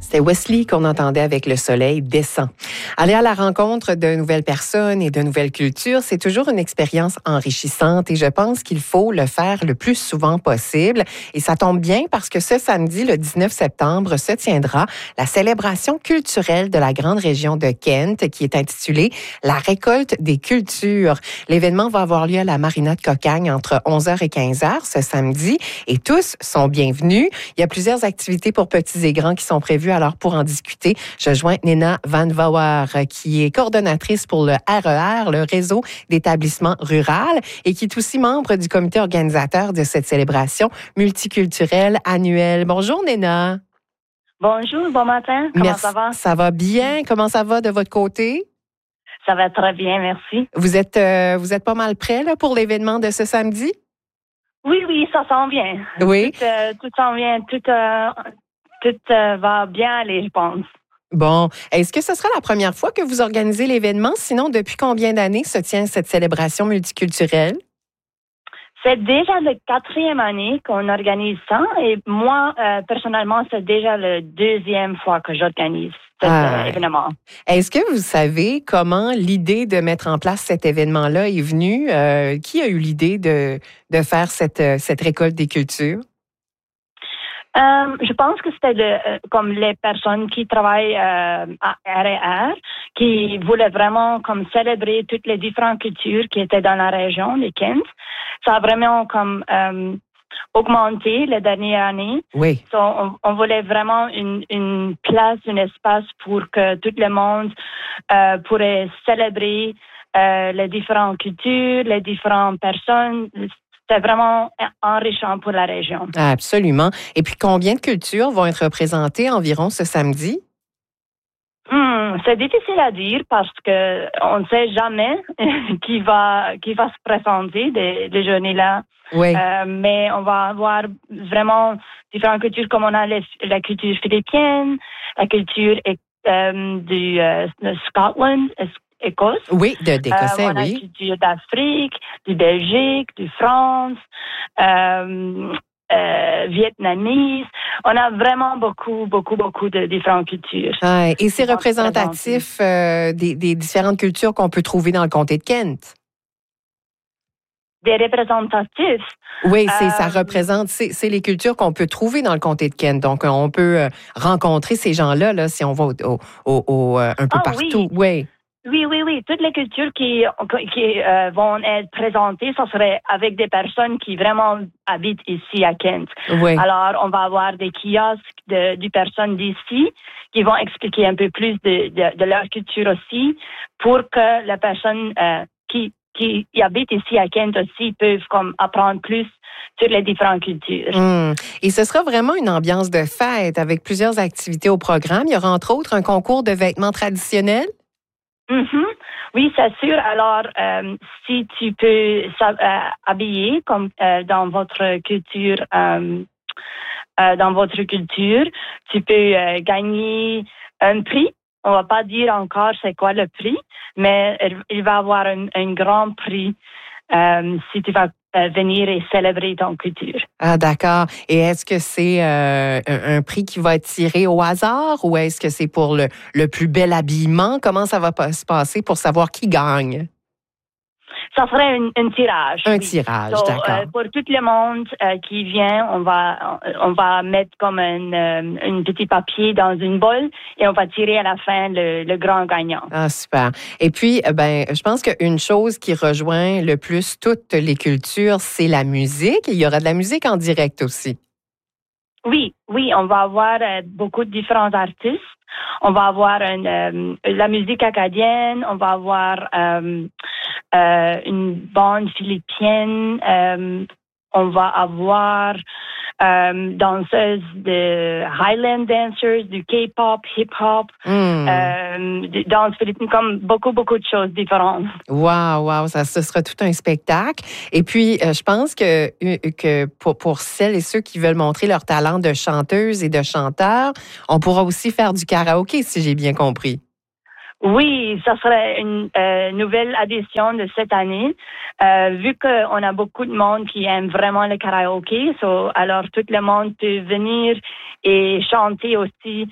C'était Wesley qu'on entendait avec Le soleil descend. Aller à la rencontre de nouvelles personnes et de nouvelles cultures, c'est toujours une expérience enrichissante et je pense qu'il faut le faire le plus souvent possible. Et ça tombe bien parce que ce samedi, le 19 septembre, se tiendra la célébration culturelle de la grande région de Kent qui est intitulée La récolte des cultures. L'événement va avoir lieu à la Marina de Cocagne entre 11h et 15h ce samedi et tous sont bienvenus. Il y a plusieurs activités pour petits et grands qui sont prévues. Alors, pour en discuter, je joins Nina Van Vouwer, qui est coordonnatrice pour le RER, le réseau d'établissements rural, et qui est aussi membre du comité organisateur de cette célébration multiculturelle annuelle. Bonjour, Nina. Bonjour, bon matin. Comment ça va? Ça va bien. Comment ça va de votre côté? Ça va très bien, merci. Vous êtes pas mal prêts là, pour l'événement de ce samedi? Oui, ça s'en vient. Oui. Tout s'en vient, tout va bien aller, je pense. Bon, est-ce que ce sera la première fois que vous organisez l'événement? Sinon, depuis combien d'années se tient cette célébration multiculturelle? C'est déjà la 4e année qu'on organise ça et moi, personnellement, c'est déjà la 2e fois que j'organise cet événement. Est-ce que vous savez comment l'idée de mettre en place cet événement-là est venue? Qui a eu l'idée de faire cette récolte des cultures? Je pense que c'était comme les personnes qui travaillent à RER, qui voulaient vraiment comme célébrer toutes les différentes cultures qui étaient dans la région de Kent. Ça a vraiment comme augmenté les dernières années. Oui. So, on voulait vraiment une place, un espace pour que tout le monde pourrait célébrer les différentes cultures, les différentes personnes. C'est vraiment enrichissant pour la région. Absolument. Et puis, combien de cultures vont être représentées environ ce samedi? C'est difficile à dire parce que on ne sait jamais qui va se présenter des journées-là. Oui. Mais on va avoir vraiment différentes cultures, comme on a la culture philippine, la culture de Scotland, Écosse. Oui, d'Écossais, on a la culture d'Afrique, de Belgique, de France, vietnamese. On a vraiment beaucoup de différentes cultures. Et c'est représentatif des différentes cultures qu'on peut trouver dans le comté de Kent? Des représentatifs? Oui, ça représente, c'est les cultures qu'on peut trouver dans le comté de Kent. Donc, on peut rencontrer ces gens-là là, si on va un peu partout. Oui. Oui. Toutes les cultures qui vont être présentées, ça serait avec des personnes qui vraiment habitent ici à Kent. Oui. Alors, on va avoir des kiosques de personnes d'ici qui vont expliquer un peu plus de leur culture aussi pour que les personnes qui habitent ici à Kent aussi peuvent comme apprendre plus sur les différentes cultures. Et ce sera vraiment une ambiance de fête avec plusieurs activités au programme. Il y aura entre autres un concours de vêtements traditionnels. Oui, c'est sûr. Alors, si tu peux habiller comme dans votre culture, tu peux gagner un prix. On va pas dire encore c'est quoi le prix, mais il va y avoir un grand prix si tu vas venir et célébrer ton culture. Ah, d'accord. Et est-ce que c'est un prix qui va être tiré au hasard ou est-ce que c'est pour le plus bel habillement? Comment ça va se passer pour savoir qui gagne? Ça serait un tirage. Un tirage, d'accord. Pour tout le monde qui vient, on va mettre comme un petit papier dans une bolle et on va tirer à la fin le grand gagnant. Ah, super. Et puis, je pense qu'une chose qui rejoint le plus toutes les cultures, c'est la musique. Il y aura de la musique en direct aussi. Oui, on va avoir beaucoup de différents artistes. On va avoir la musique acadienne, on va avoir une bande philippienne, on va avoir danseuses de Highland dancers, du K-pop, hip-hop, danse philippine, comme beaucoup de choses différentes. Wow, ce sera tout un spectacle. Et puis, je pense que pour celles et ceux qui veulent montrer leur talent de chanteuse et de chanteur, on pourra aussi faire du karaoké, si j'ai bien compris. Oui, ça serait une nouvelle addition de cette année. Vu qu'on a beaucoup de monde qui aime vraiment le karaoké, alors tout le monde peut venir et chanter aussi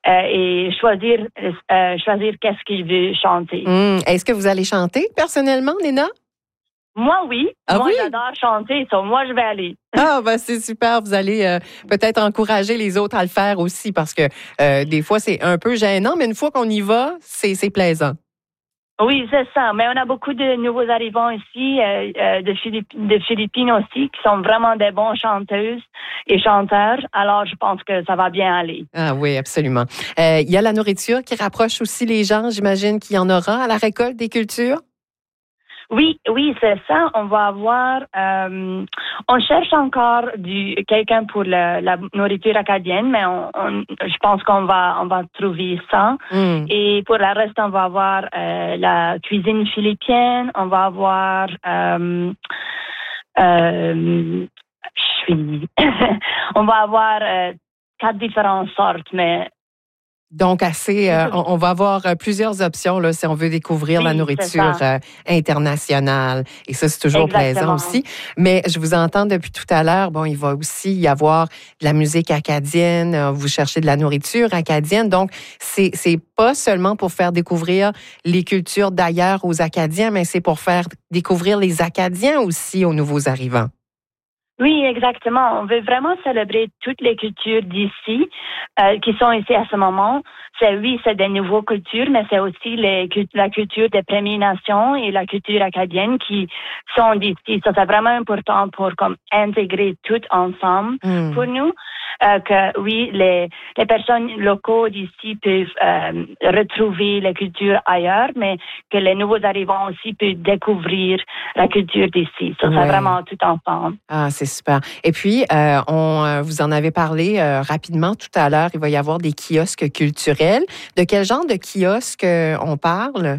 et choisir qu'est-ce qu'il veut chanter. Est-ce que vous allez chanter personnellement, Nina? Moi, oui. Ah moi, oui? j'adore chanter, moi, je vais aller. Ah, ben c'est super. Vous allez peut-être encourager les autres à le faire aussi parce que des fois, c'est un peu gênant, mais une fois qu'on y va, c'est plaisant. Oui, c'est ça. Mais on a beaucoup de nouveaux arrivants ici, de Philippines aussi, qui sont vraiment des bons chanteuses et chanteurs. Alors, je pense que ça va bien aller. Ah oui, absolument. Il y a la nourriture qui rapproche aussi les gens. J'imagine qu'il y en aura à la récolte des cultures. Oui, c'est ça. On va avoir. On cherche encore quelqu'un pour la nourriture acadienne, mais je pense qu'on va trouver ça. Et pour le reste, on va avoir la cuisine philippienne. On va avoir. On va avoir 4 différentes sortes, mais. Donc, on va avoir plusieurs options là, si on veut découvrir la nourriture internationale. Et ça, c'est toujours plaisant aussi. Mais je vous entends depuis tout à l'heure, bon, il va aussi y avoir de la musique acadienne, vous cherchez de la nourriture acadienne. Donc, c'est pas seulement pour faire découvrir les cultures d'ailleurs aux Acadiens, mais c'est pour faire découvrir les Acadiens aussi aux nouveaux arrivants. Oui, exactement. On veut vraiment célébrer toutes les cultures d'ici qui sont ici à ce moment. C'est des nouvelles cultures, mais c'est aussi la culture des Premières Nations et la culture acadienne qui sont d'ici. Ça, c'est vraiment important pour intégrer tout ensemble pour nous. Que oui, les personnes locaux d'ici peuvent retrouver les cultures ailleurs, mais que les nouveaux arrivants aussi peuvent découvrir la culture d'ici. Ça, c'est vraiment tout ensemble. Ah, c'est super. Et puis, vous en avez parlé rapidement tout à l'heure, il va y avoir des kiosques culturels. De quel genre de kiosques on parle?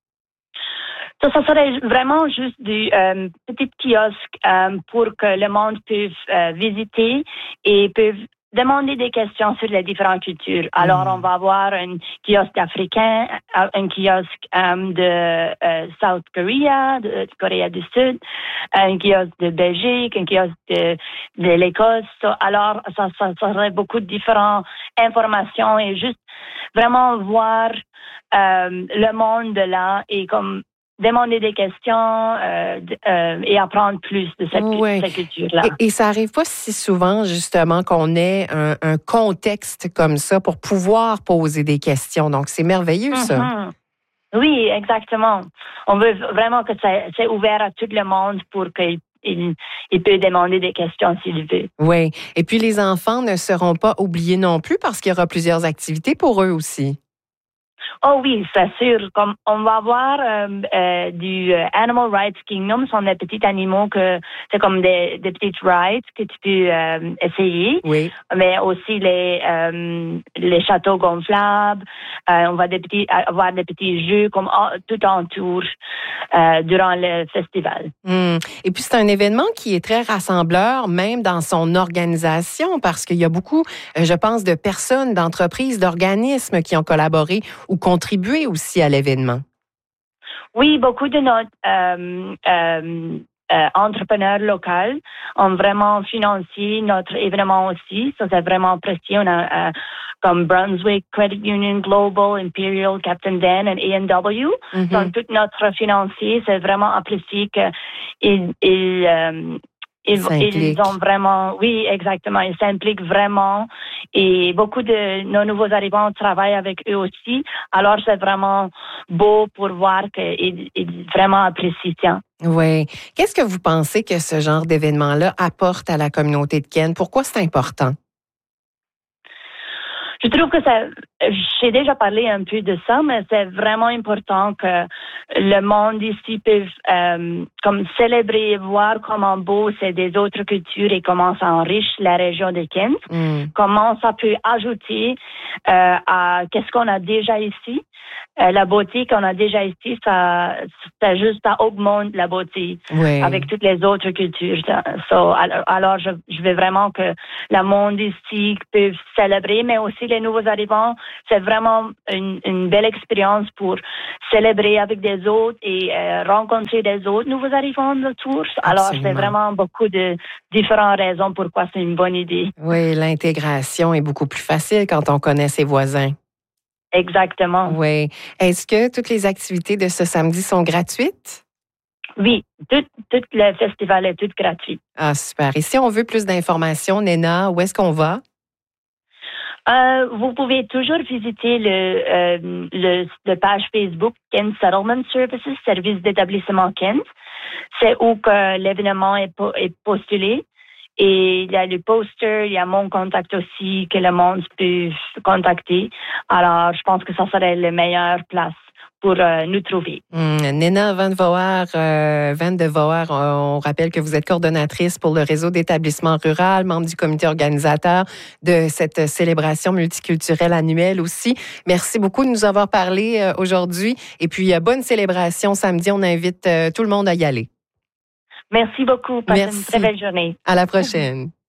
Ça serait vraiment juste des petits kiosques pour que le monde puisse visiter et peuvent demander des questions sur les différentes cultures. Alors, on va avoir un kiosque africain, un kiosque de South Korea, de Corée du Sud, un kiosque de Belgique, un kiosque de l'Écosse. Alors, ça serait beaucoup de différentes informations et juste vraiment voir le monde de là et comme demander des questions et apprendre plus de cette culture-là. Et ça n'arrive pas si souvent, justement, qu'on ait un contexte comme ça pour pouvoir poser des questions. Donc, c'est merveilleux, ça. Oui, exactement. On veut vraiment que c'est ouvert à tout le monde pour qu'il peut demander des questions s'il veut. Oui. Et puis, les enfants ne seront pas oubliés non plus parce qu'il y aura plusieurs activités pour eux aussi. Oh oui, c'est sûr. Comme on va avoir du Animal Rights Kingdom, ce sont des petits animaux que c'est comme des petites rides que tu peux essayer. Oui. Mais aussi les châteaux gonflables. On va avoir des petits jeux comme tout autour durant le festival. Et puis c'est un événement qui est très rassembleur, même dans son organisation, parce qu'il y a beaucoup, je pense, de personnes, d'entreprises, d'organismes qui ont collaboré ou contribué aussi à l'événement. Oui, beaucoup de notre entrepreneurs locaux ont vraiment financé notre événement aussi. Ça, c'est vraiment précieux. On a comme Brunswick, Credit Union, Global, Imperial, Captain Dan et A&W. Donc, tout notre financier, c'est vraiment apprécié ils ont vraiment, oui, exactement, ils s'impliquent vraiment et beaucoup de nos nouveaux arrivants travaillent avec eux aussi. Alors, c'est vraiment beau pour voir qu'ils vraiment apprécient. Oui. Qu'est-ce que vous pensez que ce genre d'événement-là apporte à la communauté de Kent? Pourquoi c'est important? Je trouve que j'ai déjà parlé un peu de ça, mais c'est vraiment important que le monde ici puisse comme célébrer, voir comment beau c'est des autres cultures et comment ça enrichit la région de Kent, comment ça peut ajouter à qu'est-ce qu'on a déjà ici. La beauté qu'on a déjà ici, ça augmente la beauté avec toutes les autres cultures. Alors, je veux vraiment que le monde ici puisse célébrer, mais aussi les nouveaux arrivants, c'est vraiment une belle expérience pour célébrer avec des autres et rencontrer des autres nouveaux arrivants autour. Alors, c'est vraiment beaucoup de différentes raisons pourquoi c'est une bonne idée. Oui, l'intégration est beaucoup plus facile quand on connaît ses voisins. Exactement. Oui. Est-ce que toutes les activités de ce samedi sont gratuites? Oui, tout le festival est tout gratuit. Ah, super. Et si on veut plus d'informations, Néna, où est-ce qu'on va? Vous pouvez toujours visiter le page Facebook Kent Settlement Services, service d'établissement Kent. C'est où que l'événement est postulé. Et il y a le poster, il y a mon contact aussi que le monde peut contacter. Alors, je pense que ça serait la meilleure place pour nous trouver. Néna Van de Voer, on rappelle que vous êtes coordonnatrice pour le réseau d'établissements ruraux, membre du comité organisateur de cette célébration multiculturelle annuelle aussi. Merci beaucoup de nous avoir parlé aujourd'hui. Et puis, bonne célébration samedi. On invite tout le monde à y aller. Merci beaucoup. Passez une très belle journée. À la prochaine.